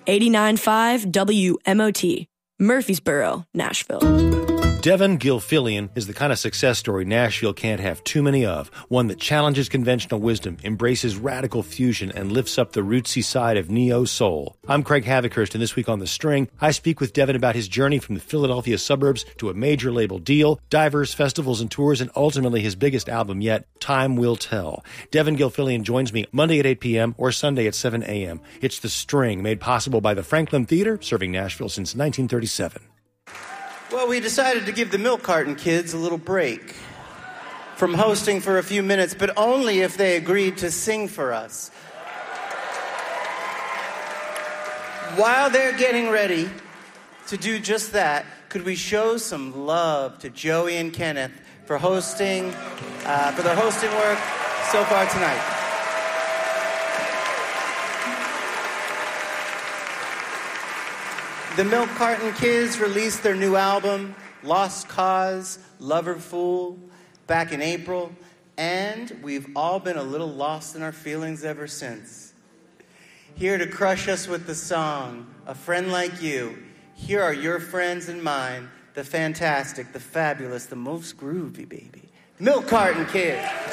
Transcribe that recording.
89.5 WMOT, Murfreesboro, Nashville. Devin Gilfillian is the kind of success story Nashville can't have too many of. One that challenges conventional wisdom, embraces radical fusion, and lifts up the rootsy side of neo-soul. I'm Craig Havikhurst, and this week on The String, I speak with Devin about his journey from the Philadelphia suburbs to a major label deal, diverse festivals and tours, and ultimately his biggest album yet, Time Will Tell. Devin Gilfillian joins me Monday at 8 p.m. or Sunday at 7 a.m. It's The String, made possible by the Franklin Theater, serving Nashville since 1937. Well, we decided to give the Milk Carton Kids a little break from hosting for a few minutes, but only if they agreed to sing for us. While they're getting ready to do just that, could we show some love to Joey and Kenneth for their hosting work so far tonight? The Milk Carton Kids released their new album, Lost Cause, Lover Fool, back in April, and we've all been a little lost in our feelings ever since. Here to crush us with the song, A Friend Like You, here are your friends and mine, the fantastic, the fabulous, the most groovy, baby, Milk Carton Kids.